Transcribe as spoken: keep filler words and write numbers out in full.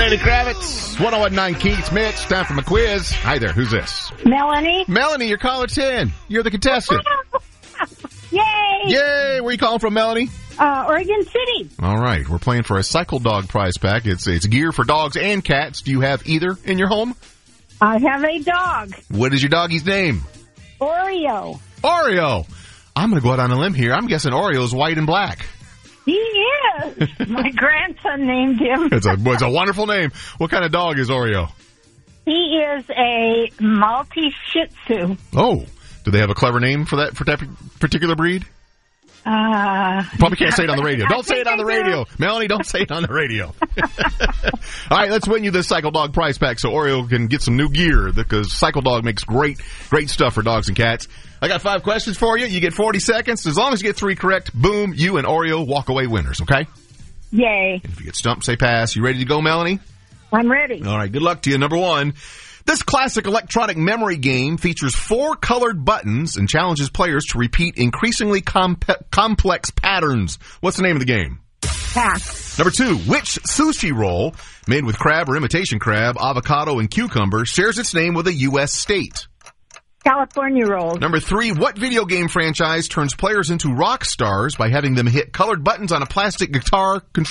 Lenny Kravitz, one oh one point nine Keats. Mitch, time for my quiz. Hi there, who's this? Melanie. Melanie, you're caller ten. You're the contestant. Yay! Yay! Where are you calling from, Melanie? Uh, Oregon City. All right, we're playing for a Cycle Dog prize pack. It's it's gear for dogs and cats. Do you have either in your home? I have a dog. What is your doggy's name? Oreo. Oreo. I'm going to go out on a limb here. I'm guessing Oreo's white and black. He is. My grandson named him. It's a it's a wonderful name. What kind of dog is Oreo? He is a Maltese Shih Tzu. Oh, do they have a clever name for that for that particular breed? Uh, Probably can't say it on the radio. I Don't say it on the radio. do. Melanie, don't say it on the radio. All right, let's win you this Cycle Dog prize pack so Oreo can get some new gear because Cycle Dog makes great, great stuff for dogs and cats. I got five questions for you. You get forty seconds. As long as you get three correct, boom, you and Oreo walk away winners, okay? Yay. And if you get stumped, say pass. You ready to go, Melanie? I'm ready. All right, good luck to you. Number one. This classic electronic memory game features four colored buttons and challenges players to repeat increasingly comp- complex patterns. What's the name of the game? Pass. Number two, which sushi roll, made with crab or imitation crab, avocado, and cucumber, shares its name with a U S state? California rolls. Number three, what video game franchise turns players into rock stars by having them hit colored buttons on a plastic guitar controller?